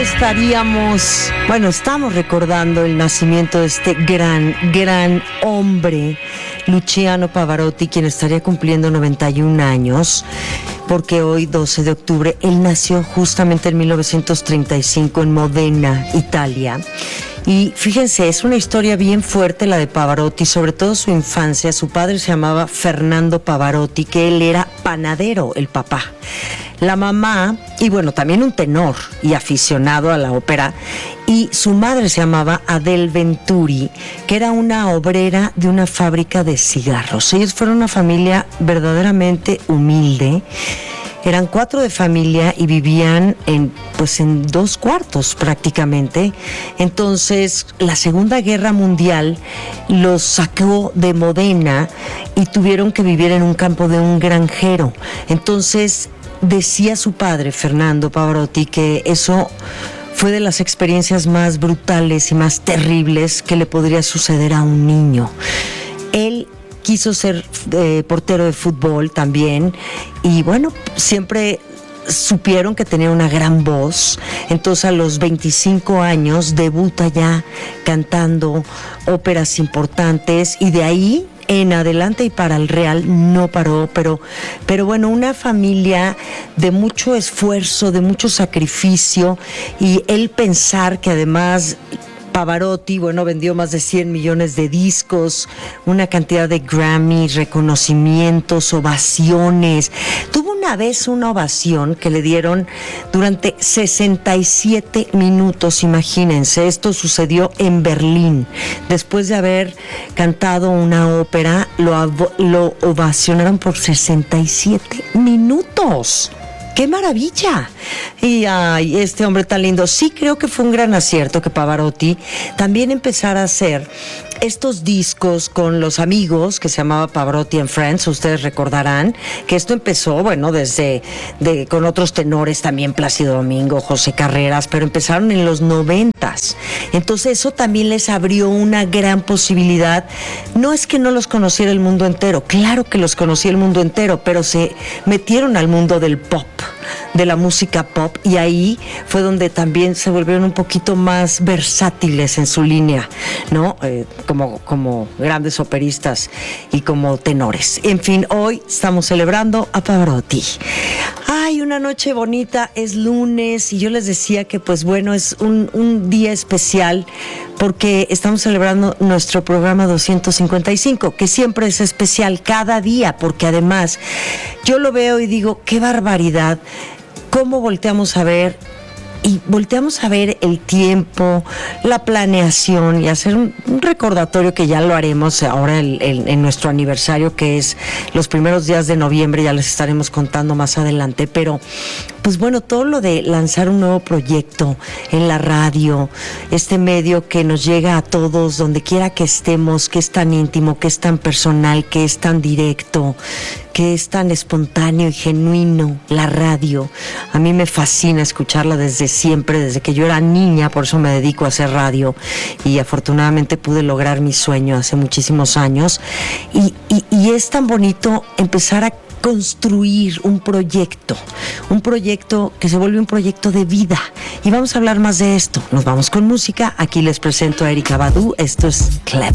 estamos recordando el nacimiento de este gran hombre, Luciano Pavarotti, quien estaría cumpliendo 91 años, porque hoy, 12 de octubre, él nació justamente en 1935 en Modena, Italia. Y fíjense, es una historia bien fuerte la de Pavarotti, sobre todo su infancia. Su padre se llamaba Fernando Pavarotti, que él era panadero, el papá. La mamá, y bueno, también un tenor y aficionado a la ópera, y su madre se llamaba Adele Venturi, que era una obrera de una fábrica de cigarros. Ellos fueron una familia verdaderamente humilde. Eran 4 de familia y vivían en 2 cuartos prácticamente. Entonces, la Segunda Guerra Mundial los sacó de Modena y tuvieron que vivir en un campo de un granjero. Entonces, decía su padre, Fernando Pavarotti, que eso fue de las experiencias más brutales y más terribles que le podría suceder a un niño. Él quiso ser portero de fútbol también, y bueno, siempre supieron que tenía una gran voz. Entonces, a los 25 años debuta ya cantando óperas importantes, y de ahí en adelante y para el Real no paró, pero bueno, una familia de mucho esfuerzo, de mucho sacrificio, y él pensar que además Pavarotti, bueno, vendió más de 100 millones de discos, una cantidad de Grammy, reconocimientos, ovaciones. Tuvo una vez una ovación que le dieron durante 67 minutos, imagínense. Esto sucedió en Berlín. Después de haber cantado una ópera, lo ovacionaron por 67 minutos. ¡Qué maravilla! Y ay, este hombre tan lindo. Sí, creo que fue un gran acierto que Pavarotti también empezara a hacer estos discos con los amigos, que se llamaba Pavarotti and Friends. Ustedes recordarán que esto empezó, bueno, con otros tenores también, Plácido Domingo, José Carreras, pero empezaron en los 90s. Entonces eso también les abrió una gran posibilidad. No es que no los conociera el mundo entero, claro que los conocía el mundo entero, pero se metieron al mundo del pop, de la música pop, y ahí fue donde también se volvieron un poquito más versátiles en su línea, ¿no? Como grandes operistas y como tenores. En fin, hoy estamos celebrando a Pavarotti. Ay, una noche bonita, es lunes, y yo les decía que pues bueno, es un día especial porque estamos celebrando nuestro programa 255, que siempre es especial cada día, porque además yo lo veo y digo, qué barbaridad, cómo volteamos a ver el tiempo, la planeación, y hacer un recordatorio, que ya lo haremos ahora en nuestro aniversario, que es los primeros días de noviembre. Ya les estaremos contando más adelante, pero pues bueno, todo lo de lanzar un nuevo proyecto en la radio, este medio que nos llega a todos, donde quiera que estemos, que es tan íntimo, que es tan personal, que es tan directo, que es tan espontáneo y genuino, la radio. A mí me fascina escucharla desde siempre, desde que yo era niña, por eso me dedico a hacer radio, y afortunadamente pude lograr mi sueño hace muchísimos años, y es tan bonito empezar a construir un proyecto que se vuelve un proyecto de vida. Y vamos a hablar más de esto. Nos vamos con música. Aquí les presento a Erykah Badu. Esto es Clever.